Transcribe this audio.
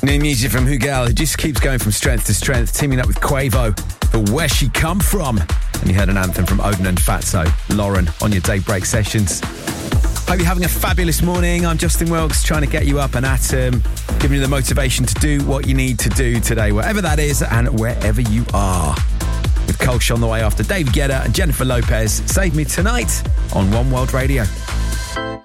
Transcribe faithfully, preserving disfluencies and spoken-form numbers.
New music from Hugel, who just keeps going from strength to strength, teaming up with Quavo for Where She Come From. And you heard an anthem from Odin and Fatso, Lauren, on your daybreak sessions. Hope you're having a fabulous morning. I'm Justin Wilkes, trying to get you up and at 'em, giving you the motivation to do what you need to do today, wherever that is and wherever you are. With Kolsch on the way after David Guetta and Jennifer Lopez, Save Me Tonight on One World Radio.